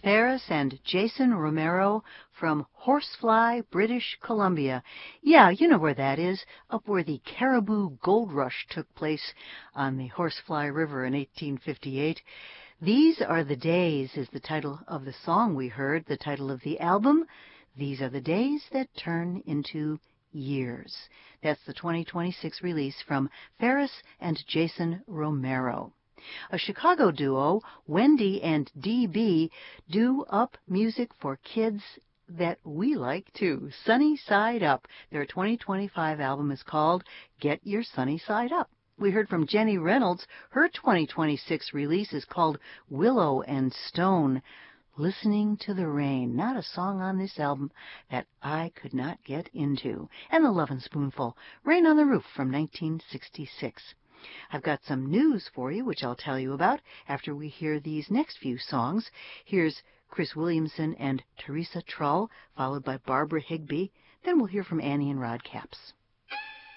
Ferris and Jason Romero from Horsefly, British Columbia. Yeah, you know where that is, up where the Caribou Gold Rush took place on the Horsefly River in 1858. These Are the Days is the title of the song we heard, the title of the album. These Are the Days That Turn into Years. That's the 2026 release from Ferris and Jason Romero. A Chicago duo, Wendy and DB, do up music for kids that we like too. Sunny Side Up. Their 2025 album is called Get Your Sunny Side Up. We heard from Jenny Reynolds. Her 2026 release is called Willow and Stone. Listening to the Rain, not a song on this album that I could not get into. And The Lovin' Spoonful, Rain on the Roof from 1966. I've got some news for you, which I'll tell you about after we hear these next few songs. Here's Chris Williamson and Teresa Trull, followed by Barbara Higbee. Then we'll hear from Annie and Rod Capps.